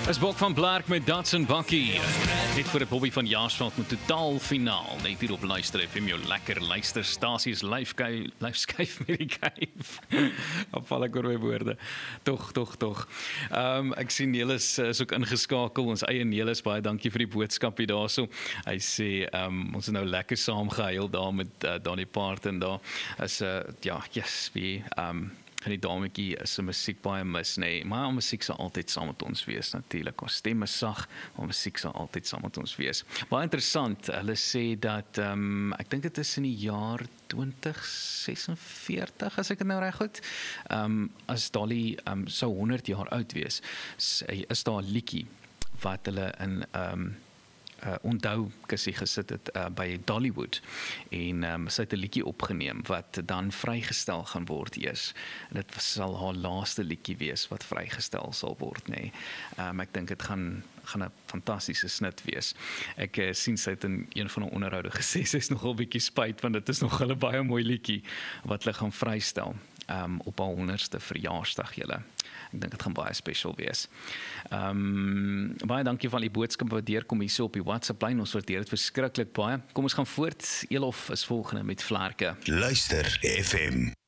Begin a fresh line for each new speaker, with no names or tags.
Is Bok van Blerk met Datsun Bakkie. Net voor het Bobby van Jaarsveld met totaal finaal. Net hier op Luister FM, jou lekker luisterstasies, lyfskyf met die kyf. Afval ek oor my woorde. Toch. Ek sien Nelis is ook ingeskakel, ons eie Nelis, baie dankie vir die boodskapie daarso. Hy sê, ons het nou lekker saam gehuil daar met Donnie Parton daar. Is, en die dametjie is sy musiek baie mis, nee, maar musiek sal altyd saam met ons wees, natuurlik. Ons stem is sag, maar musiek sal altyd saam met ons wees. Baie interessant, hulle sê dat, ek dink dit is in die jaar 2046, as ek het nou reg goed, as Dolly sou 100 jaar oud wees, is daar 'n liedjie wat hulle in onthou kussie gesit het by Dollywood en sy het 'n liedjie opgeneem wat dan vrygestel gaan word eers. En dit sal haar laaste liedjie wees wat vrygestel sal word, nee. Ek dink dit gaan 'n fantastiese snit wees. Ek sien sy het in een van haar onderhoude gesê, sy is nogal bietjie spyt, want dit is nogal 'n baie mooi liedjie wat hulle gaan vrystel op haar 100ste verjaarsdag julle. Ek dink dit gaan baie special wees. Baie dankie van die boodskap wat deurkom hier so op die WhatsApp lyn. Ons waardeer dit verskriklik baie. Kom ons gaan voort. Elof is volgende met Vlerke.
Luister FM.